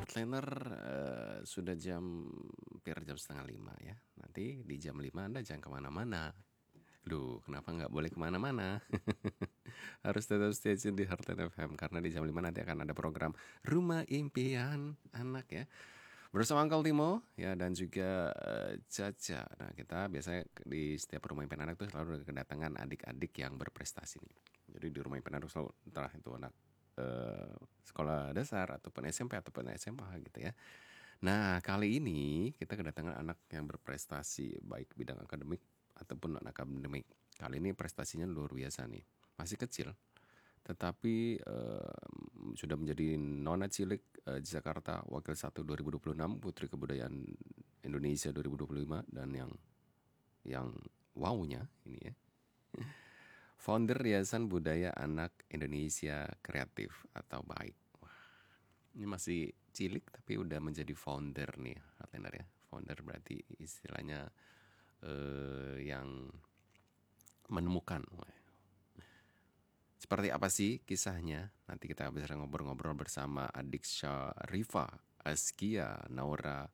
Hardliner sudah hampir jam setengah 5 ya. Nanti di jam 5 Anda jangan kemana-mana. Duh, kenapa nggak boleh kemana-mana? Harus tetap stay tune di Heartline FM. Karena di jam 5 nanti akan ada program Rumah Impian Anak ya. Bersama Uncle Timo ya dan juga Caca. Nah kita biasanya di setiap Rumah Impian Anak itu selalu kedatangan adik-adik yang berprestasi nih. Jadi di Rumah Impian Anak selalu entah itu anak sekolah dasar ataupun SMP ataupun SMA gitu ya. Nah kali ini kita kedatangan anak yang berprestasi baik bidang akademik ataupun non akademik. Kali ini prestasinya luar biasa nih. Masih kecil tetapi sudah menjadi Nona Cilik Jakarta Wakil 1 2026 Putri Kebudayaan Indonesia 2025 dan yang wownya ini ya. Founder Yayasan Budaya Anak Indonesia Kreatif atau BAIK. Wah, ini masih cilik tapi udah menjadi founder nih, Hardliner ya. Founder berarti istilahnya yang menemukan. Seperti apa sih kisahnya? Nanti kita bisa ngobrol-ngobrol bersama adik Syarifa Askia Naura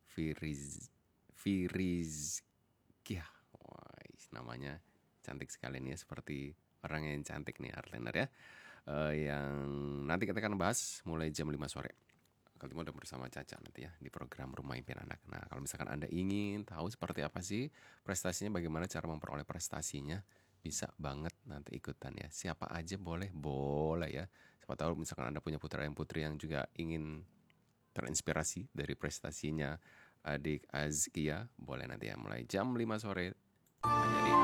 Firizkia. Wah, namanya cantik sekali nih ya, seperti orang yang cantik nih Hardliner ya. Yang nanti kita akan bahas mulai jam 5 sore. Kalau udah bersama Caca nanti ya di program Rumah Impian Anak. Nah kalau misalkan Anda ingin tahu seperti apa sih prestasinya, bagaimana cara memperoleh prestasinya, bisa banget nanti ikutan ya. Siapa aja boleh ya. Siapa tahu misalkan Anda punya putra dan putri yang juga ingin terinspirasi dari prestasinya adik Azkia, boleh nanti ya mulai jam 5 sore hanya di